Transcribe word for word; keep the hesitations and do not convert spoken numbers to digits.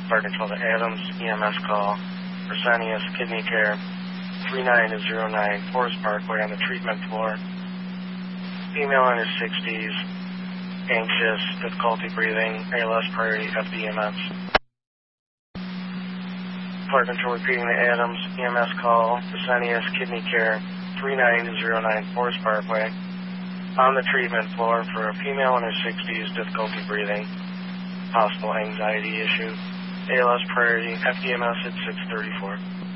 Fire Control to Adams, E M S call, Fresenius Kidney Care, three nine zero nine Forest Parkway on the treatment floor. Female in her sixties, anxious, difficulty breathing, A L S priority, F D M S. Fire Control repeating to Adams, E M S call, Fresenius Kidney Care, three nine zero nine Forest Parkway on the treatment floor for a female in her sixties, difficulty breathing, possible anxiety issue, A L S priority, F D M S at six thirty-four.